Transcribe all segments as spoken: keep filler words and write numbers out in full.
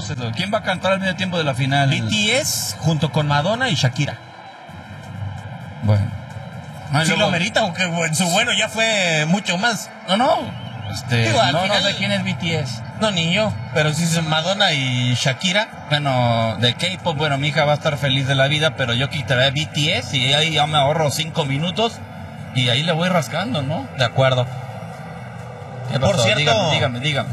¿Quién va a cantar al medio tiempo de la final? B T S junto con Madonna y Shakira. Bueno. No, ¿Sí luego... lo merita o que en su bueno ya fue mucho más? No, no. Este, Digo, al no, final... no sé quién es B T S. No, ni yo. Pero si es Madonna y Shakira. Bueno, de K-pop, bueno, mi hija va a estar feliz de la vida, pero yo quitaré B T S y ahí ya me ahorro cinco minutos y ahí le voy rascando, ¿no? De acuerdo. ¿Qué pasó? Por cierto, dígame, dígame, dígame.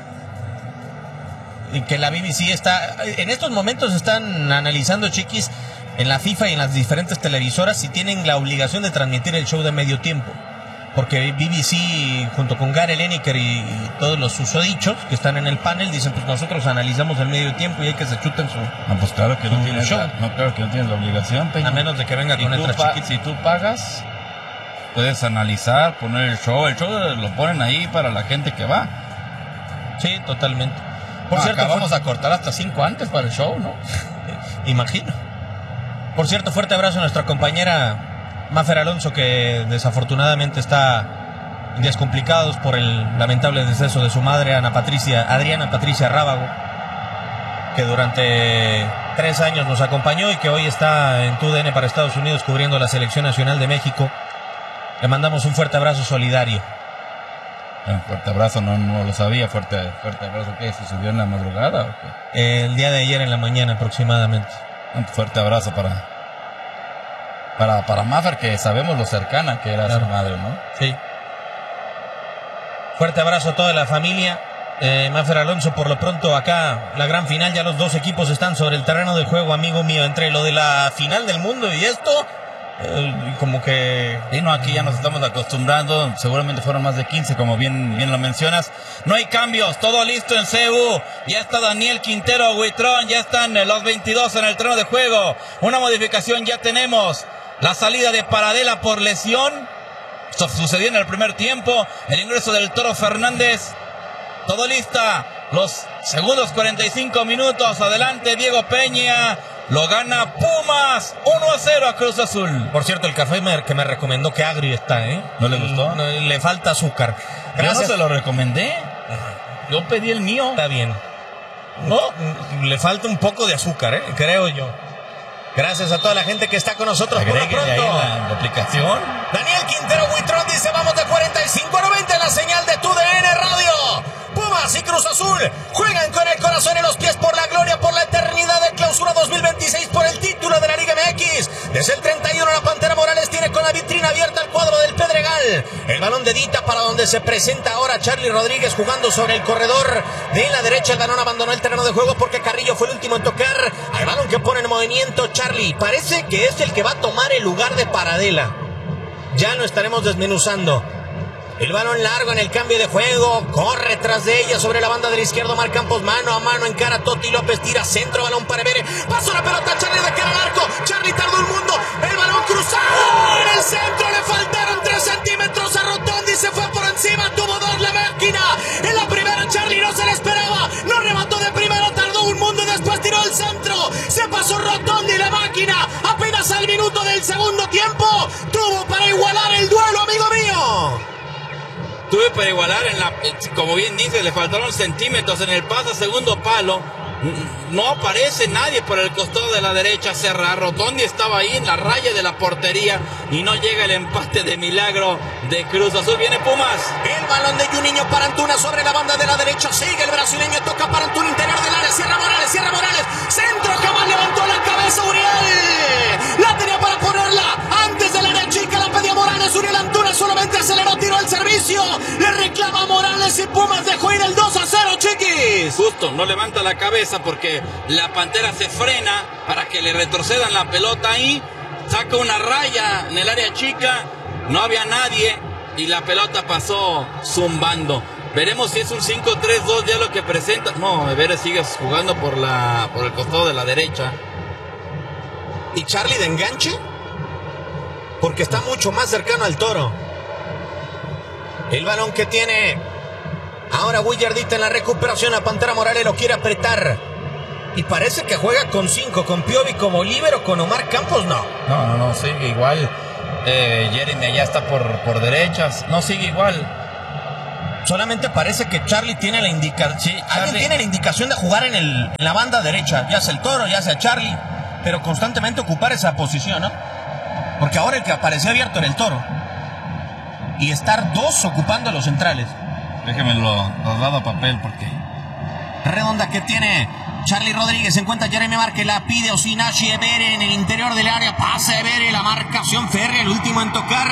Y que la B B C está... En estos momentos están analizando, chiquis, en la FIFA y en las diferentes televisoras si tienen la obligación de transmitir el show de medio tiempo. Porque B B C, junto con Gary Lineker y, y todos los susodichos que están en el panel, dicen, pues nosotros analizamos el medio tiempo y hay que se chuten su... No, pues claro que no tienes show. la, no, claro que no tienes la obligación, Peña. A menos de que venga si con tú letras pa- chiquitas. Si tú pagas, puedes analizar, poner el show. El show lo ponen ahí para la gente que va. Sí, totalmente. Por Por cierto, cierto, vamos fue- a cortar hasta cinco antes para el show, ¿no? Imagino. Por cierto, fuerte abrazo a nuestra compañera Mafer Alonso, que desafortunadamente está en días complicados por el lamentable deceso de su madre, Ana Patricia, Adriana Patricia Rábago, que durante tres años nos acompañó y que hoy está en T U D N para Estados Unidos cubriendo la Selección Nacional de México. Le mandamos un fuerte abrazo solidario. Un fuerte abrazo, no, no lo sabía. Fuerte, fuerte abrazo, ¿qué? ¿Se subió en la madrugada o qué? El día de ayer en la mañana aproximadamente. Un fuerte abrazo para para para Mafer, que sabemos lo cercana que era Claro. su madre, ¿no? Sí. Fuerte abrazo a toda la familia. Eh, Mafer Alonso, por lo pronto acá la gran final, ya los dos equipos están sobre el terreno de juego, amigo mío, entre lo de la final del mundo y esto, eh, como que... Y no, aquí ya nos estamos acostumbrando, seguramente fueron más de quince, como bien, bien lo mencionas. No hay cambios, todo listo en C U. Ya está Daniel Quintero, Huitrón, ya están los veintidós en el terreno de juego. Una modificación ya tenemos. La salida de Paradela por lesión. Esto sucedió en el primer tiempo. El ingreso del Toro Fernández. Todo lista. Los segundos cuarenta y cinco minutos. Adelante Diego Peña. Lo gana Pumas. uno a cero a Cruz Azul. Por cierto, el café me- que me recomendó, que agrio está, ¿eh? ¿No le gustó? No, le falta azúcar. Yo no Gracias. se lo recomendé. Yo pedí el mío. Está bien. No, le falta un poco de azúcar, ¿eh? Creo yo. Gracias a toda la gente que está con nosotros. Por lo Agréguele ahí pronto, la, la aplicación. Daniel Quintero Huitrón dice, vamos de cuarenta y cinco a noventa en la señal de T U D N Radio. Pumas y Cruz Azul juegan con el corazón en los pies por la gloria, por la eternidad de Clausura dos mil veintiséis, por el título de la Liga M X. Desde el treinta y uno la Pantera Morales tiene con la vitrina abierta el cuadro del Pedregal. El balón de Dita para donde se presenta ahora Charlie Rodríguez jugando sobre el corredor de la derecha. El balón abandonó el terreno de juego porque Carrillo fue el último en tocar al balón que pone en movimiento Charlie. Parece que es el que va a tomar el lugar de Paradela. Ya lo estaremos desmenuzando. El balón largo en el cambio de juego. Corre tras de ella sobre la banda de la izquierda. Omar Campos mano a mano encara Toti López. Tira centro, balón para Bere. Pasó la pelota, Charlie de cara al arco. Charlie tardó un mundo. El balón cruzado en el centro. Le faltaron tres centímetros a Rotondi. Se fue por encima. Tuvo dos la máquina. En la primera Charlie no se le esperaba. No remató de primera. Tardó un mundo y después tiró el centro. Se pasó Rotondi la máquina. Apenas al minuto del segundo tiempo. Tuvo para igualar el duelo, amigo mío. Tuve para igualar, en la, como bien dice, le faltaron centímetros en el pase a segundo palo. No aparece nadie por el costado de la derecha. Serra Rotondi estaba ahí en la raya de la portería y no llega el empate de milagro de Cruz Azul. Viene Pumas. El balón de Juninho para Antuna sobre la banda de la derecha. Sigue el brasileño, toca para Antuna, interior del área. Cierra Morales, cierra Morales. Centro, jamás levantó la cabeza Uriel. La tenía para ponerla antes del área chica. La pedía Morales. Uriel Antuna solamente aceleró, tiró el servicio. Le reclama Morales y Pumas dejó ir el dos a cero, chiquis. Justo, no levanta la cabeza porque la Pantera se frena para que le retrocedan la pelota ahí. Saca una raya en el área chica. No había nadie y la pelota pasó zumbando. Veremos si es un cinco tres dos ya lo que presenta. No, Vélez sigue jugando por la por el costado de la derecha. ¿Y Charlie de enganche? Porque está mucho más cercano al Toro. El balón que tiene ahora Willardita en la recuperación. La Pantera Morales lo quiere apretar. Y parece que juega con cinco, con Piovi como líbero, con Omar Campos, no. No, no, no, sigue igual. Eh, Jeremy allá está por, por derechas. No, sigue igual. Solamente parece que Charlie tiene la indicación. Sí, alguien tiene la indicación de jugar en, el, en la banda derecha, ya sea el Toro, ya sea Charlie, pero constantemente ocupar esa posición, ¿no? Porque ahora el que apareció abierto era el Toro. Y estar dos ocupando los centrales. Déjame lo dado a papel porque... Redonda que tiene Charlie Rodríguez. Se encuentra Jeremy Márquez. La pide Osinachi Ebere en el interior del área. Pasa Ebere. La marcación férrea. El último en tocar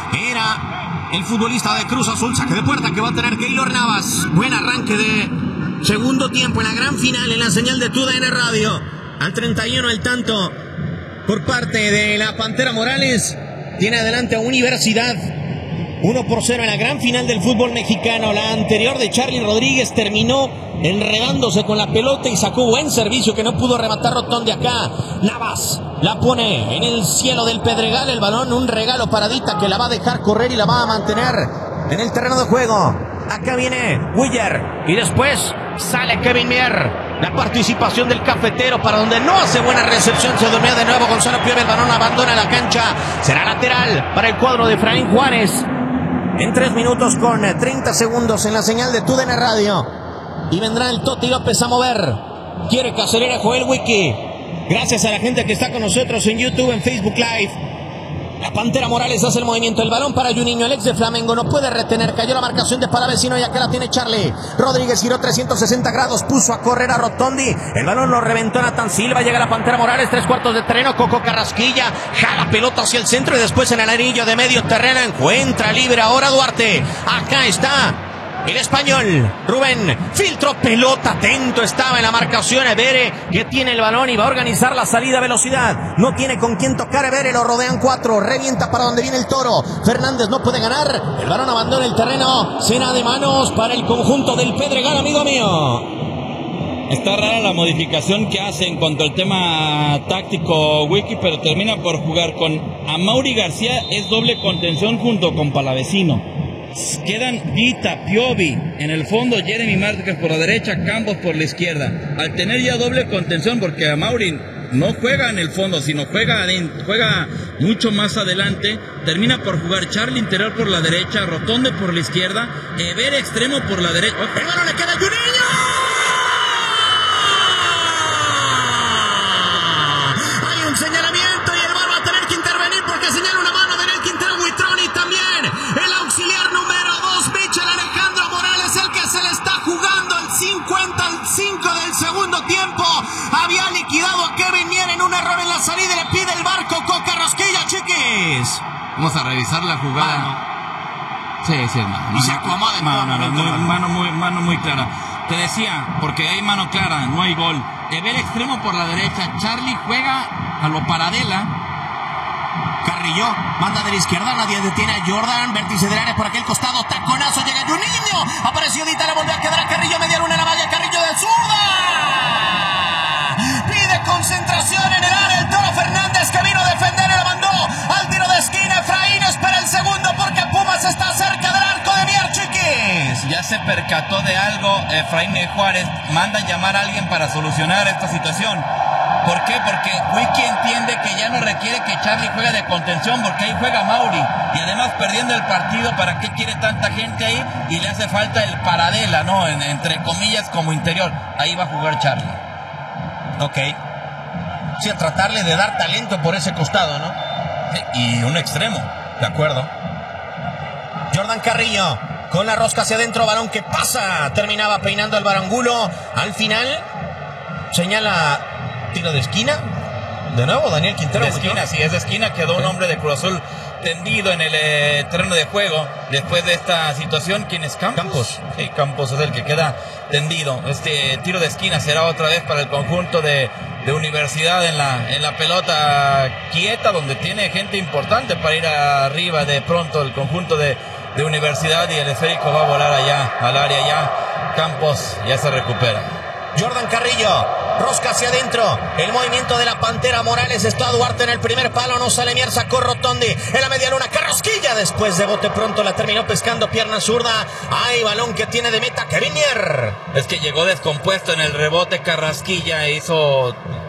era el futbolista de Cruz Azul. Saque de puerta que va a tener Keylor Navas. Buen arranque de segundo tiempo en la gran final en la señal de Tu D N Radio. Al treinta y uno el tanto por parte de la Pantera Morales. Tiene adelante a Universidad. uno por cero en la gran final del fútbol mexicano. La anterior de Charlie Rodríguez terminó enredándose con la pelota y sacó buen servicio que no pudo rematar Rotón de acá. Navas la pone en el cielo del Pedregal. El balón, un regalo paradita que la va a dejar correr y la va a mantener en el terreno de juego. Acá viene Willer y después sale Kevin Mier. La participación del cafetero para donde no hace buena recepción. Se durmió de nuevo Gonzalo Piovi. El balón abandona la cancha. Será lateral para el cuadro de Efraín Juárez. En tres minutos con treinta segundos en la señal de Tu D N Radio. Y vendrá el Toti López a mover. Quiere que acelere Joel Wiki. Gracias a la gente que está con nosotros en YouTube, en Facebook Live. La Pantera Morales hace el movimiento. El balón para Juninho, el ex de Flamengo. No puede retener. Cayó la marcación de Palavecino y acá la tiene Charlie. Rodríguez giró trescientos sesenta grados. Puso a correr a Rotondi. El balón lo reventó Nathan Silva. Llega la Pantera Morales. Tres cuartos de terreno. Coco Carrasquilla. Jala pelota hacia el centro y después en el anillo de medio terreno encuentra libre ahora Duarte. Acá está el español, Rubén, filtró pelota, atento estaba en la marcación Ebere, que tiene el balón y va a organizar la salida a velocidad. No tiene con quién tocar Ebere, lo rodean cuatro, revienta para donde viene el Toro. Fernández no puede ganar, el balón abandona el terreno, cena de manos para el conjunto del Pedregal, amigo mío. Está rara la modificación que hace en cuanto al tema táctico Wiki, pero termina por jugar con Amaury García, es doble contención junto con Palavecino. Quedan Guita, Piovi, en el fondo Jeremy Márquez por la derecha, Campos por la izquierda. Al tener ya doble contención, porque Amaury no juega en el fondo, sino juega, juega mucho más adelante, termina por jugar Charlie interior por la derecha, Rotondi por la izquierda, Ebere extremo por la derecha. ¡El balón le queda a Juninho! Hay un señalamiento y el V A R va a tener que intervenir porque señala una mano de Nel Quintero Buitrón y también el auxiliar número dos, Michel Alejandro Morales, el que se le está jugando al cincuenta al cinco del segundo tiempo. Había liquidado a Kevin Mier en un error en la salida y le pide el barco Coca Rosquilla, chiquis. Vamos a revisar la jugada. Mano. Sí, sí, es mano. Y se acomoda en mano, todo mano, muy, mano, muy, mano muy clara. Te decía, porque hay mano clara, no hay gol. Ebere extremo por la derecha, Charlie juega a lo Paradela. Carrillo, manda de la izquierda, nadie detiene a Jordan, vértice del área por aquel costado, taconazo, llega Juninho, apareció Dita, le volvió a quedar a Carrillo, media luna en la valla, Carrillo de zurda, pide concentración en el área, el Toro Fernández que vino a defender y la mandó al tiro de esquina, Efraín espera el segundo porque Pumas está cerca del arco de Mier, chiquis. Ya se percató de algo Efraín Juárez, manda a llamar a alguien para solucionar esta situación. ¿Por qué? Porque Wiki entiende que ya no requiere que Charlie juegue de contención porque ahí juega Mauri y además perdiendo el partido, ¿para qué quiere tanta gente ahí? Y le hace falta el Paradela, ¿no? En, entre comillas como interior, ahí va a jugar Charlie. Ok. Sí, a tratarle de dar talento por ese costado, ¿no? Y un extremo. De acuerdo. Jordan Carrillo con la rosca hacia adentro, balón que pasa, terminaba peinando el barangulo, al final señala tiro de esquina, de nuevo Daniel Quintero. De esquina, sí, es de esquina, quedó un hombre de Cruz Azul tendido en el eh, terreno de juego después de esta situación. ¿Quién es Campos? Campos. Sí, Campos es el que queda tendido. Este tiro de esquina será otra vez para el conjunto de, de Universidad en la, en la pelota quieta, donde tiene gente importante para ir arriba de pronto el conjunto de, de Universidad, y el esférico va a volar allá, al área ya. Campos ya se recupera. Jordan Carrillo, rosca hacia adentro, el movimiento de la Pantera Morales, está Duarte en el primer palo, no sale Mier, sacó Rotondi en la media luna, Carrasquilla después de bote pronto la terminó pescando, pierna zurda, hay balón que tiene de meta Kevin Mier. Es que llegó descompuesto en el rebote Carrasquilla, hizo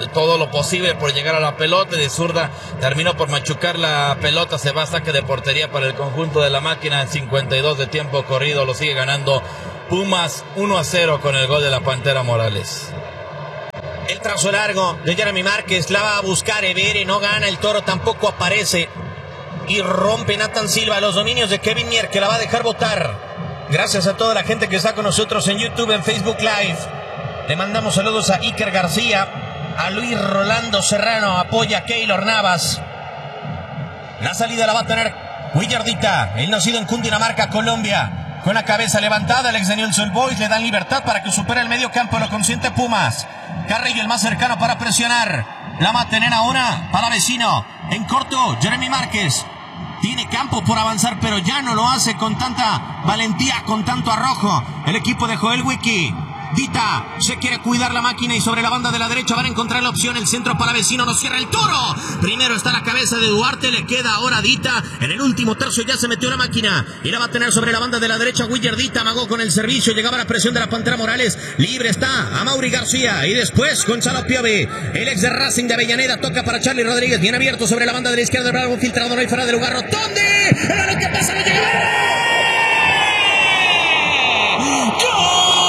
todo lo posible por llegar a la pelota. De zurda terminó por machucar la pelota. Se va a saque de portería para el conjunto de la máquina en cincuenta y dos de tiempo corrido. Lo sigue ganando Pumas uno a cero con el gol de la Pantera Morales. El trazo largo de Jeremy Márquez, la va a buscar Evere, no gana, el Toro tampoco aparece. Y rompe Nathan Silva los dominios de Kevin Mier, que la va a dejar botar. Gracias a toda la gente que está con nosotros en YouTube, en Facebook Live. Le mandamos saludos a Iker García, a Luis Rolando Serrano, apoya a Keylor Navas. La salida la va a tener Willardita, el nacido en Cundinamarca, Colombia. Con la cabeza levantada, el ex de Newell's Old Boys le dan libertad para que supere el medio campo, lo consiente Pumas. Carrillo el más cercano para presionar. La va a tener ahora para Vecino. En corto, Jeremy Márquez. Tiene campo por avanzar, pero ya no lo hace con tanta valentía, con tanto arrojo. El equipo de Joel Wiki. Dita se quiere cuidar la máquina y sobre la banda de la derecha van a encontrar la opción. El centro para Vecino, no cierra el Toro. Primero está la cabeza de Duarte, le queda ahora Dita. En el último tercio ya se metió la máquina y la va a tener sobre la banda de la derecha. Willer Dita amagó con el servicio, llegaba la presión de la Pantera Morales. Libre está a Mauri García y después Gonzalo Piovi, el ex de Racing de Avellaneda, toca para Charlie Rodríguez, bien abierto sobre la banda de la izquierda. Bravo filtrado, no hay fuera de lugar. Rotondi, el balón que pasa, no llega.